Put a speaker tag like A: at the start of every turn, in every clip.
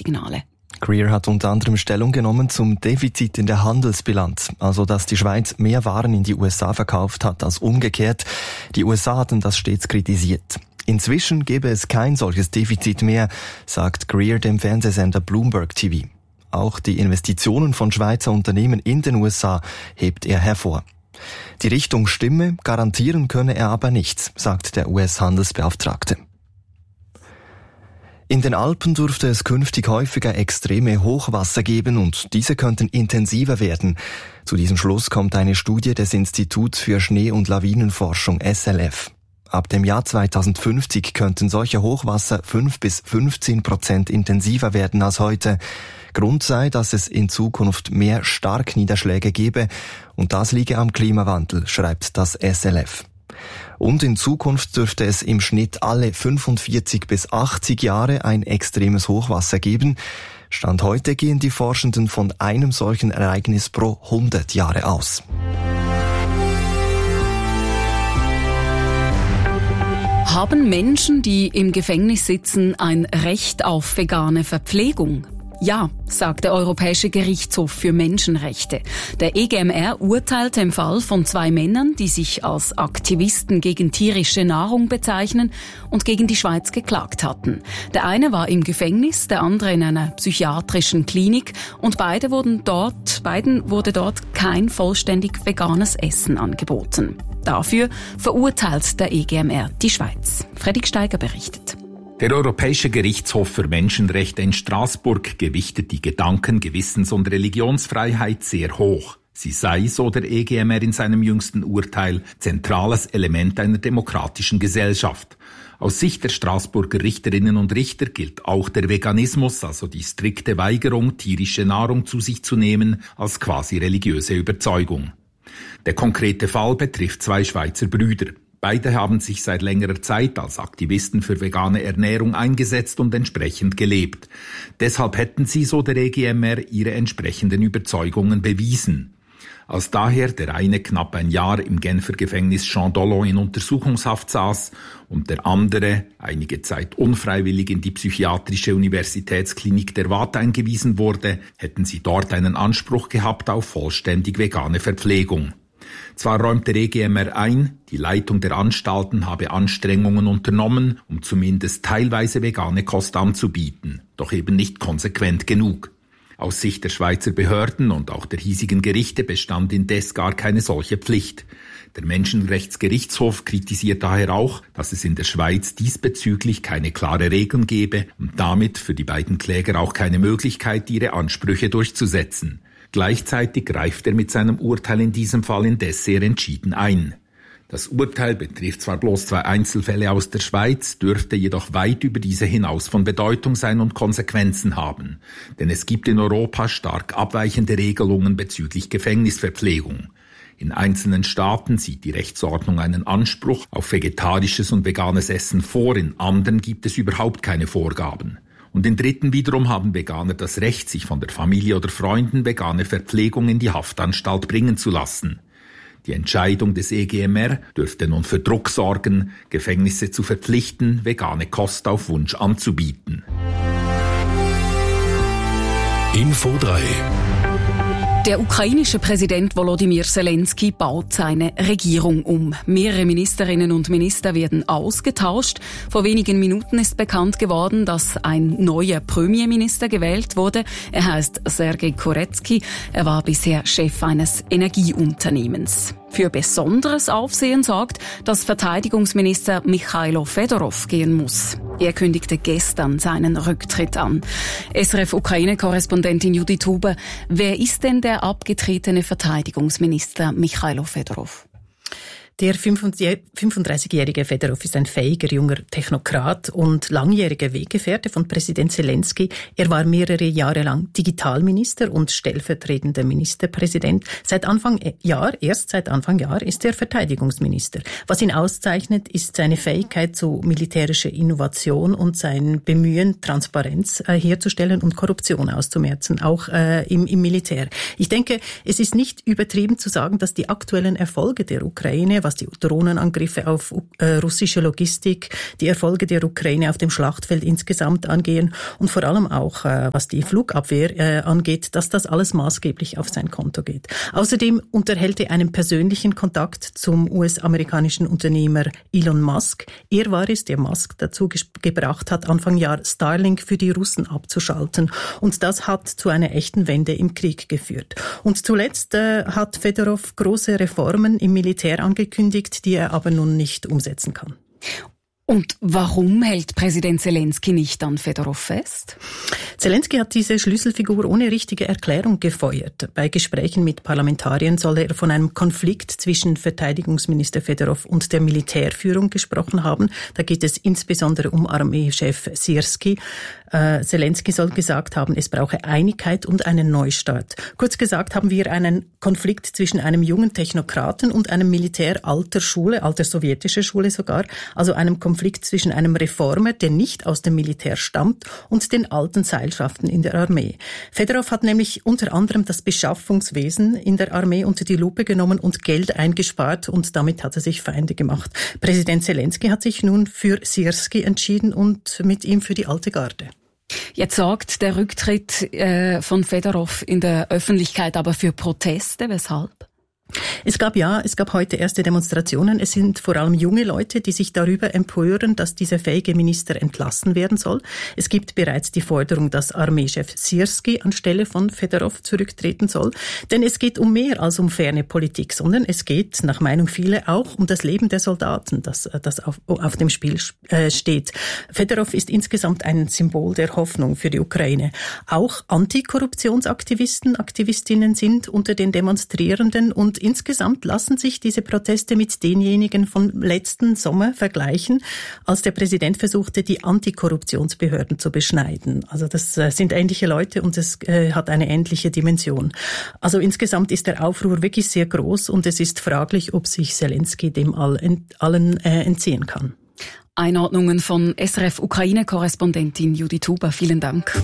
A: Signale.
B: Greer hat unter anderem Stellung genommen zum Defizit in der Handelsbilanz, also dass die Schweiz mehr Waren in die USA verkauft hat als umgekehrt. Die USA hatten das stets kritisiert. Inzwischen gebe es kein solches Defizit mehr, sagt Greer dem Fernsehsender Bloomberg TV. Auch die Investitionen von Schweizer Unternehmen in den USA hebt er hervor. Die Richtung stimme, garantieren könne er aber nichts, sagt der US-Handelsbeauftragte. In den Alpen dürfte es künftig häufiger extreme Hochwasser geben und diese könnten intensiver werden. Zu diesem Schluss kommt eine Studie des Instituts für Schnee- und Lawinenforschung SLF. Ab dem Jahr 2050 könnten solche Hochwasser 5-15% intensiver werden als heute. Grund sei, dass es in Zukunft mehr Starkniederschläge gebe und das liege am Klimawandel, schreibt das SLF. Und in Zukunft dürfte es im Schnitt alle 45 bis 80 Jahre ein extremes Hochwasser geben. Stand heute gehen die Forschenden von einem solchen Ereignis pro 100 Jahre aus.
A: Haben Menschen, die im Gefängnis sitzen, ein Recht auf vegane Verpflegung? Ja, sagt der Europäische Gerichtshof für Menschenrechte. Der EGMR urteilte im Fall von 2 Männern, die sich als Aktivisten gegen tierische Nahrung bezeichnen und gegen die Schweiz geklagt hatten. Der eine war im Gefängnis, der andere in einer psychiatrischen Klinik und beiden wurde dort kein vollständig veganes Essen angeboten. Dafür verurteilt der EGMR die Schweiz. Fredrik Steiger berichtet.
C: Der Europäische Gerichtshof für Menschenrechte in Straßburg gewichtet die Gedanken-, Gewissens- und Religionsfreiheit sehr hoch. Sie sei, so der EGMR in seinem jüngsten Urteil, zentrales Element einer demokratischen Gesellschaft. Aus Sicht der Straßburger Richterinnen und Richter gilt auch der Veganismus, also die strikte Weigerung, tierische Nahrung zu sich zu nehmen, als quasi religiöse Überzeugung. Der konkrete Fall betrifft 2 Schweizer Brüder. Beide haben sich seit längerer Zeit als Aktivisten für vegane Ernährung eingesetzt und entsprechend gelebt. Deshalb hätten sie, so der EGMR, ihre entsprechenden Überzeugungen bewiesen. Als daher der eine knapp ein Jahr im Genfer Gefängnis Jean-Dolon in Untersuchungshaft saß und der andere einige Zeit unfreiwillig in die psychiatrische Universitätsklinik der Waadt eingewiesen wurde, hätten sie dort einen Anspruch gehabt auf vollständig vegane Verpflegung. Zwar räumt der EGMR ein, die Leitung der Anstalten habe Anstrengungen unternommen, um zumindest teilweise vegane Kost anzubieten, doch eben nicht konsequent genug. Aus Sicht der Schweizer Behörden und auch der hiesigen Gerichte bestand indes gar keine solche Pflicht. Der Menschenrechtsgerichtshof kritisiert daher auch, dass es in der Schweiz diesbezüglich keine klare Regeln gebe und damit für die beiden Kläger auch keine Möglichkeit, ihre Ansprüche durchzusetzen. Gleichzeitig greift er mit seinem Urteil in diesem Fall indes sehr entschieden ein. Das Urteil betrifft zwar bloß 2 Einzelfälle aus der Schweiz, dürfte jedoch weit über diese hinaus von Bedeutung sein und Konsequenzen haben. Denn es gibt in Europa stark abweichende Regelungen bezüglich Gefängnisverpflegung. In einzelnen Staaten sieht die Rechtsordnung einen Anspruch auf vegetarisches und veganes Essen vor, in anderen gibt es überhaupt keine Vorgaben. Und in Dritten wiederum haben Veganer das Recht, sich von der Familie oder Freunden vegane Verpflegung in die Haftanstalt bringen zu lassen. Die Entscheidung des EGMR dürfte nun für Druck sorgen, Gefängnisse zu verpflichten, vegane Kost auf Wunsch anzubieten.
D: Info 3.
A: Der ukrainische Präsident Volodymyr Zelensky baut seine Regierung um. Mehrere Ministerinnen und Minister werden ausgetauscht. Vor wenigen Minuten ist bekannt geworden, dass ein neuer Premierminister gewählt wurde. Er heißt Sergej Koretsky. Er war bisher Chef eines Energieunternehmens. Für besonderes Aufsehen sorgt, dass Verteidigungsminister Michailo Fedorov gehen muss. Er kündigte gestern seinen Rücktritt an. SRF-Ukraine-Korrespondentin Judith Huber, wer ist denn der abgetretene Verteidigungsminister Michailo Fedorov?
E: Der 35-jährige Fedorov ist ein fähiger junger Technokrat und langjähriger Weggefährte von Präsident Zelensky. Er war mehrere Jahre lang Digitalminister und stellvertretender Ministerpräsident. Erst seit Anfang Jahr ist er Verteidigungsminister. Was ihn auszeichnet, ist seine Fähigkeit zu militärischer Innovation und sein Bemühen, Transparenz herzustellen und Korruption auszumerzen, auch im Militär. Ich denke, es ist nicht übertrieben zu sagen, dass die aktuellen Erfolge der Ukraine, was die Drohnenangriffe auf russische Logistik, die Erfolge der Ukraine auf dem Schlachtfeld insgesamt angehen und vor allem auch, was die Flugabwehr angeht, dass das alles maßgeblich auf sein Konto geht. Außerdem unterhält er einen persönlichen Kontakt zum US-amerikanischen Unternehmer Elon Musk. Er war es, der Musk dazu gebracht hat, Anfang Jahr Starlink für die Russen abzuschalten. Und das hat zu einer echten Wende im Krieg geführt. Und zuletzt hat Fedorov große Reformen im Militär angekündigt, die er aber nun nicht umsetzen kann.
A: Und warum hält Präsident Zelensky nicht an Fedorov fest?
E: Zelensky hat diese Schlüsselfigur ohne richtige Erklärung gefeuert. Bei Gesprächen mit Parlamentariern soll er von einem Konflikt zwischen Verteidigungsminister Fedorov und der Militärführung gesprochen haben. Da geht es insbesondere um Armeechef Syrski. Zelensky soll gesagt haben, es brauche Einigkeit und einen Neustart. Kurz gesagt haben wir einen Konflikt zwischen einem jungen Technokraten und einem Militär alter Schule, alter sowjetischer Schule sogar, also einem Konflikt zwischen einem Reformer, der nicht aus dem Militär stammt, und den alten Seilschaften in der Armee. Fedorov hat nämlich unter anderem das Beschaffungswesen in der Armee unter die Lupe genommen und Geld eingespart, und damit hat er sich Feinde gemacht. Präsident Zelensky hat sich nun für Syrski entschieden und mit ihm für die alte Garde.
A: Jetzt sorgt der Rücktritt von Fedorov in der Öffentlichkeit aber für Proteste. Weshalb?
E: Es gab heute erste Demonstrationen. Es sind vor allem junge Leute, die sich darüber empören, dass dieser fähige Minister entlassen werden soll. Es gibt bereits die Forderung, dass Armeechef Syrski anstelle von Fedorov zurücktreten soll. Denn es geht um mehr als um ferne Politik, sondern es geht, nach Meinung vieler, auch um das Leben der Soldaten, das auf dem Spiel steht. Fedorov ist insgesamt ein Symbol der Hoffnung für die Ukraine. Auch Antikorruptionsaktivistinnen sind unter den Demonstrierenden, und insgesamt lassen sich diese Proteste mit denjenigen vom letzten Sommer vergleichen, als der Präsident versuchte, die Antikorruptionsbehörden zu beschneiden. Also das sind ähnliche Leute und es hat eine ähnliche Dimension. Also insgesamt ist der Aufruhr wirklich sehr groß und es ist fraglich, ob sich Zelensky dem allen entziehen kann.
A: Einordnungen von SRF-Ukraine-Korrespondentin Judith Huber. Vielen Dank.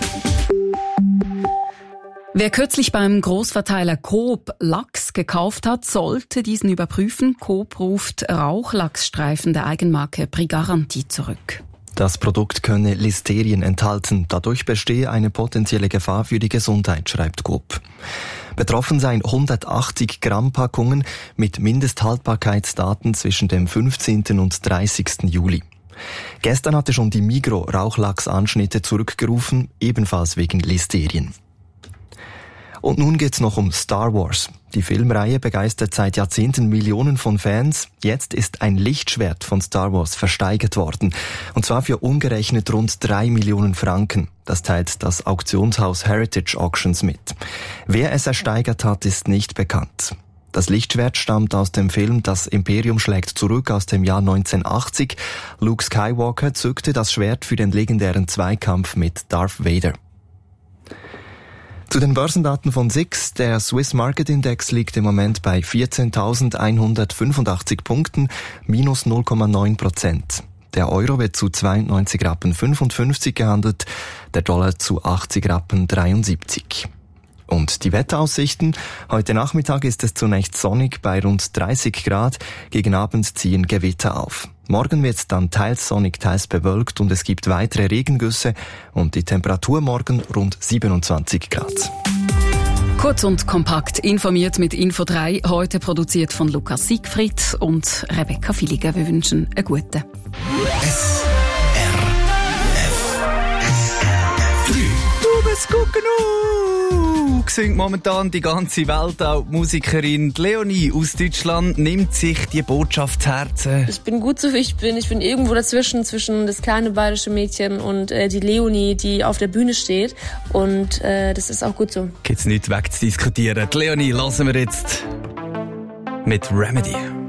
A: Wer kürzlich beim Großverteiler Coop Lachs gekauft hat, sollte diesen überprüfen. Coop ruft Rauchlachsstreifen der Eigenmarke Brigaranti zurück.
B: Das Produkt könne Listerien enthalten. Dadurch bestehe eine potenzielle Gefahr für die Gesundheit, schreibt Coop. Betroffen seien 180 Gramm Packungen mit Mindesthaltbarkeitsdaten zwischen dem 15. und 30. Juli. Gestern hatte schon die Migros Rauchlachsanschnitte zurückgerufen, ebenfalls wegen Listerien. Und nun geht's noch um Star Wars. Die Filmreihe begeistert seit Jahrzehnten Millionen von Fans. Jetzt ist ein Lichtschwert von Star Wars versteigert worden. Und zwar für umgerechnet rund 3 Millionen Franken. Das teilt das Auktionshaus Heritage Auctions mit. Wer es ersteigert hat, ist nicht bekannt. Das Lichtschwert stammt aus dem Film Das Imperium schlägt zurück aus dem Jahr 1980. Luke Skywalker zückte das Schwert für den legendären Zweikampf mit Darth Vader. Zu den Börsendaten von SIX. Der Swiss Market Index liegt im Moment bei 14.185 Punkten, minus 0,9%. Der Euro wird zu 92,55 Rappen gehandelt, der Dollar zu 80,73 Rappen. Und die Wetteraussichten? Heute Nachmittag ist es zunächst sonnig bei rund 30 Grad. Gegen Abend ziehen Gewitter auf. Morgen wird es dann teils sonnig, teils bewölkt und es gibt weitere Regengüsse und die Temperatur morgen rund 27 Grad.
A: Kurz und kompakt informiert mit Info 3, heute produziert von Lukas Siegfried und Rebecca Villiger. Wir wünschen einen guten.
D: SRF 3.
F: Du bist gut genug! Singt momentan die ganze Welt, auch die Musikerin Leonie aus Deutschland nimmt sich die Botschaft zu Herzen.
G: Ich bin gut so wie ich bin. Ich bin irgendwo dazwischen, zwischen das kleine bayerische Mädchen und die Leonie, die auf der Bühne steht. Und das ist auch gut so.
F: Gibt's nichts wegzudiskutieren. Die Leonie lassen wir jetzt mit Remedy.